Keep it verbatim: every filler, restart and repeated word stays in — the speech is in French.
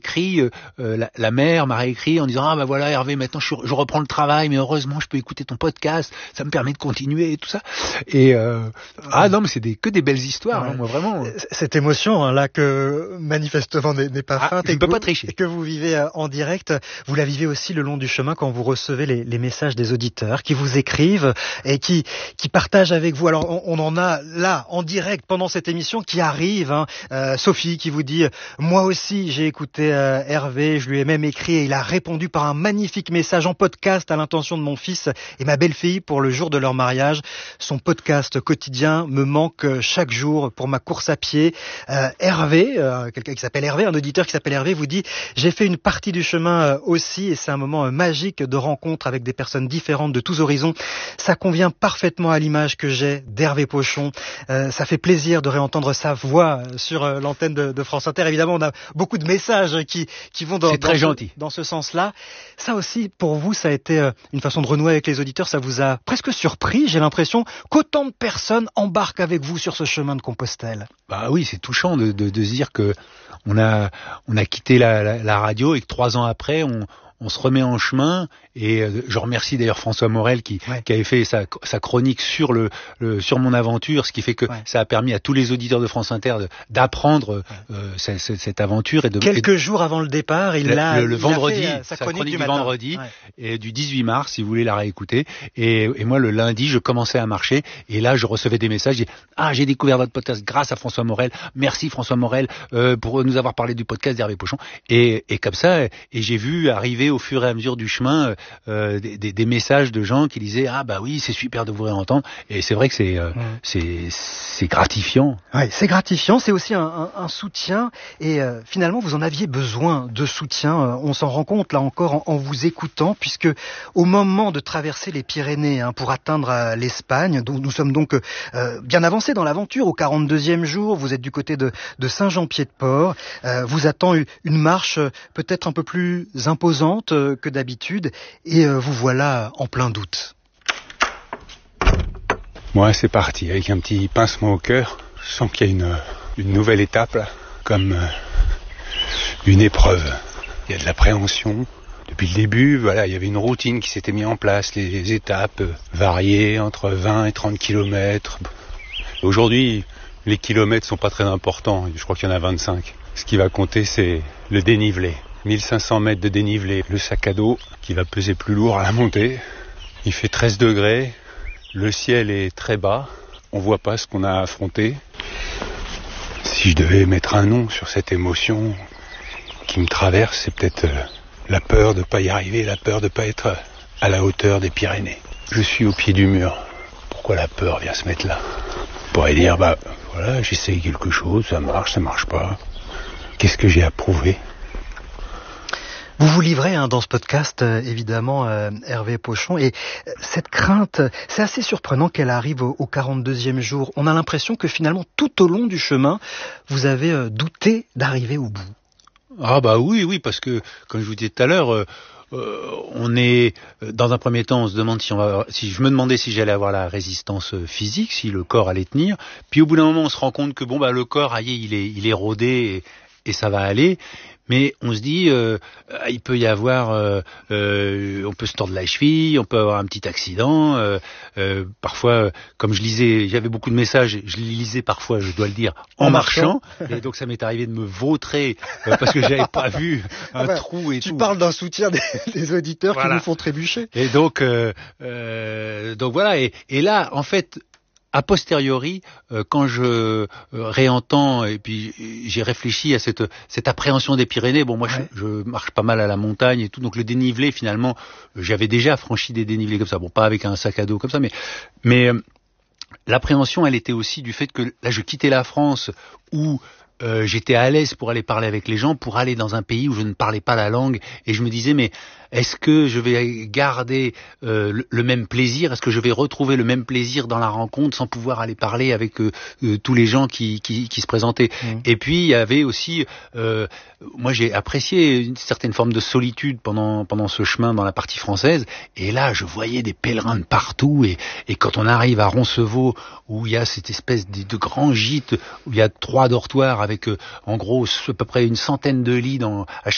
réécrit, euh, la, la mère m'a réécrit en disant ah bah voilà Hervé, maintenant je, je reprends le travail, mais heureusement je peux écouter ton podcast, ça me permet de continuer et tout ça. Et euh, ah non mais c'est des, que des belles histoires, ouais. hein, moi vraiment. Cette émotion hein, là que manifestement n'est, n'est pas ah, feinte je et ne peux que, pas tricher. Et que vous vivez en direct, vous la vivez aussi le long du chemin quand vous recevez les, les messages des auditeurs qui vous écrivent et qui qui partagent avec vous. Alors on, on en a là en direct pendant cette émission qui arrive. Hein, euh, Sophie qui vous dit moi aussi j'ai écouté euh, Hervé, je lui ai même écrit et il a répondu par un magnifique message en podcast à l'intention de mon fils et ma belle-fille pour le jour de leur mariage. Son podcast quotidien me manque chaque jour pour ma course à pied. Euh, Hervé, euh, quelqu'un qui s'appelle Hervé, un auditeur qui s'appelle Hervé vous dit j'ai fait une partie du chemin euh, aussi et c'est un moment euh, magique de rencontre avec des personnes différentes de tous horizons. Ça convient parfaitement à l'image que j'ai d'Hervé Pochon. Euh, ça fait plaisir de réentendre sa voix sur euh, l'antenne de, de France Inter. Évidemment, on a beaucoup de messages qui, qui vont dans, C'est très dans, gentil. Ce, dans ce sens-là. Ça aussi, pour vous, ça a été euh, une façon de renouer avec les auditeurs. Ça vous a presque surpris, j'ai l'impression, qu'autant de personnes embarquent avec vous sur ce chemin de Compostelle. Bah oui, c'est touchant de, de, de se dire que on a, on a quitté la, la, la radio et que trois ans après, on, on se remet en chemin. Et euh, je remercie d'ailleurs François Morel qui, ouais. qui avait fait sa, sa chronique sur le, le sur mon aventure, ce qui fait que ouais. ça a permis à tous les auditeurs de France Inter de, d'apprendre ouais. euh, cette, cette, cette aventure. Et de, Quelques et de, jours avant le départ, il le, l'a le, le il vendredi, a fait, euh, sa, sa chronique, chronique du, du vendredi ouais. et du dix-huit mars, si vous voulez la réécouter. Et, et moi le lundi, je commençais à marcher et là je recevais des messages. J'ai, ah j'ai découvert votre podcast grâce à François Morel. Merci François Morel euh, pour nous avoir parlé du podcast d'Hervé Pochon. Et, et comme ça, et j'ai vu arriver au fur et à mesure du chemin euh, des, des, des messages de gens qui disaient ah bah oui c'est super de vous réentendre. Et c'est vrai que c'est euh, mmh. c'est c'est gratifiant. Ouais, c'est gratifiant, c'est aussi un, un, un soutien et euh, finalement vous en aviez besoin de soutien. Euh, on s'en rend compte là encore en, en vous écoutant puisque au moment de traverser les Pyrénées hein, pour atteindre euh, l'Espagne, donc nous sommes donc euh, bien avancés dans l'aventure au quarante-deuxième jour. Vous êtes du côté de, de Saint-Jean-Pied-de-Port. Euh, vous attend une marche euh, peut-être un peu plus imposante euh, que d'habitude et euh, vous voilà en plein doute. Moi, c'est parti avec un petit pincement au cœur. Je sens qu'il y a une, une nouvelle étape, là, comme euh, une épreuve. Il y a de l'appréhension. Depuis le début, voilà, il y avait une routine qui s'était mise en place, les, les étapes euh, variées entre vingt et trente kilomètres. Aujourd'hui, les kilomètres sont pas très importants. Je crois qu'il y en a vingt-cinq. Ce qui va compter, c'est le dénivelé. mille cinq cents mètres de dénivelé. Le sac à dos qui va peser plus lourd à la montée. Il fait treize degrés. Le ciel est très bas. On voit pas ce qu'on a affronté. Si je devais mettre un nom sur cette émotion qui me traverse, c'est peut-être euh, la peur de pas y arriver, la peur de pas être à la hauteur des Pyrénées. Je suis au pied du mur. Pourquoi la peur vient se mettre là ? On pourrait dire, bah voilà, j'essaye quelque chose, ça marche, ça marche pas. Qu'est-ce que j'ai à prouver ? Vous vous livrez hein, dans ce podcast, euh, évidemment, euh, Hervé Pochon, et euh, cette crainte, c'est assez surprenant qu'elle arrive au, au quarante-deuxième jour. On a l'impression que finalement, tout au long du chemin, vous avez euh, douté d'arriver au bout. Ah bah oui, oui, parce que, comme je vous disais tout à l'heure, euh, euh, on est, dans un premier temps, on se demande si on va, si je me demandais si j'allais avoir la résistance physique, si le corps allait tenir, puis au bout d'un moment, on se rend compte que bon bah le corps, aïe, il est, il est rodé et, et ça va aller. Mais on se dit, euh, il peut y avoir, euh, euh, on peut se tordre la cheville, on peut avoir un petit accident. Euh, euh, parfois, comme je lisais, j'avais beaucoup de messages, je les lisais parfois, je dois le dire, en, en marchant. marchant. Et donc ça m'est arrivé de me vautrer euh, parce que j'avais pas vu un ouais, trou et tu tout. Tu parles d'un soutien des, des auditeurs voilà. qui nous font trébucher. Et donc, euh, euh, donc voilà. Et, et là, en fait. A posteriori, euh, quand je euh, réentends et puis j'ai réfléchi à cette cette appréhension des Pyrénées, bon moi ouais. je, je marche pas mal à la montagne et tout, donc le dénivelé finalement, j'avais déjà franchi des dénivelés comme ça, bon pas avec un sac à dos comme ça, mais mais euh, l'appréhension elle était aussi du fait que là je quittais la France où euh, j'étais à l'aise pour aller parler avec les gens, pour aller dans un pays où je ne parlais pas la langue et je me disais mais est-ce que je vais garder euh, le, le même plaisir ? Est-ce que je vais retrouver le même plaisir dans la rencontre sans pouvoir aller parler avec euh, euh, tous les gens qui, qui, qui se présentaient ? Mmh. Et puis il y avait aussi, euh, moi j'ai apprécié une certaine forme de solitude pendant pendant ce chemin dans la partie française. Et là je voyais des pèlerins de partout. Et, et quand on arrive à Roncevaux où il y a cette espèce de, de grand gîte où il y a trois dortoirs avec euh, en gros à peu près une centaine de lits dans à